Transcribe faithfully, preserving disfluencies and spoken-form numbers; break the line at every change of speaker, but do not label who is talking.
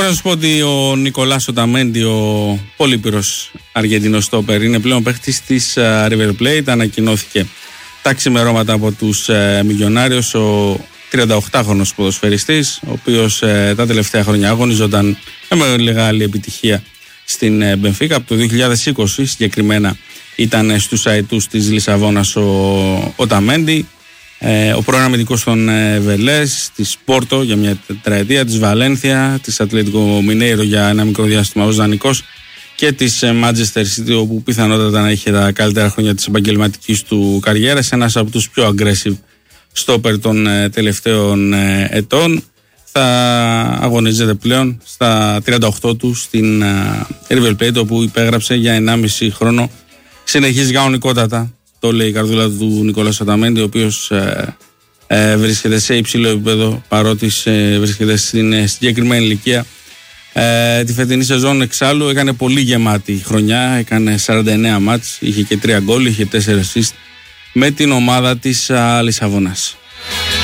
Τώρα να σου πω ότι ο Νικολάς Οταμέντι, ο πολύπυρος Αργεντινός στόπερ, είναι πλέον παίχτης της River Plate. Ανακοινώθηκε τα ξημερώματα από τους Μιλιονάριους ο τριανταοκτάχρονος ποδοσφαιριστής, ο οποίος ε, τα τελευταία χρόνια αγωνιζόταν με μεγάλη επιτυχία στην Μπενφίκα. Από το δύο χιλιάδες είκοσι συγκεκριμένα ήταν στους αετούς της Λισαβόνας ο Οταμέντι, ε, ο πρώην αμυντικός των ε, Βελές, της Πόρτο για μια τετραετία, της Βαλένθια, της Ατλέτικο Μινέιρο για ένα μικρό διάστημα ως δανεικός και της Manchester City, όπου πιθανότατα να είχε τα καλύτερα χρόνια της επαγγελματικής του καριέρας. Ένας από τους πιο aggressive στόπερ των ε, τελευταίων ε, ετών. Θα αγωνίζεται πλέον στα τριάντα οκτώ του στην ε, River Plate, όπου υπέγραψε για ενάμιση χρόνο. Συνεχίζει κανονικότατα, το λέει η καρδούλα του Νικολάς Οταμέντι, ο οποίος ε, ε, βρίσκεται σε υψηλό επίπεδο, παρότι ε, βρίσκεται στην ε, συγκεκριμένη ηλικία. Ε, τη φετινή σεζόν εξάλλου έκανε πολύ γεμάτη χρονιά, έκανε σαράντα εννέα μάτς, είχε και τρία γκολ, είχε τέσσερα assist με την ομάδα της α, Λισαβόνας.